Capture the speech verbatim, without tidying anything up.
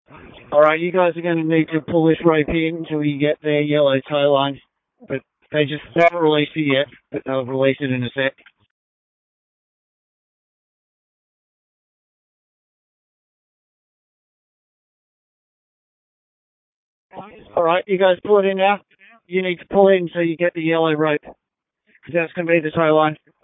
Alright, you guys are going to need to pull this rope in until you get the yellow tow line. But they just haven't released it yet, but they'll release it in a sec. Alright, you guys pull it in now. You need to pull in so you get the yellow rope, because that's going to be the tow line.